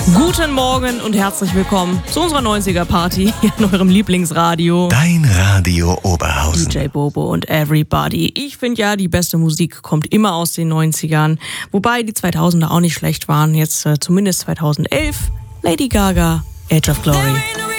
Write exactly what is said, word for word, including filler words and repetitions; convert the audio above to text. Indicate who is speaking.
Speaker 1: Guten Morgen und herzlich willkommen zu unserer neunziger-Party hier in eurem Lieblingsradio.
Speaker 2: Dein Radio Oberhausen.
Speaker 1: D J Bobo und Everybody. Ich finde ja, die beste Musik kommt immer aus den neunzigern. Wobei die zweitausender auch nicht schlecht waren. Jetzt äh, zumindest zweitausendelf. Lady Gaga, Age of Glory.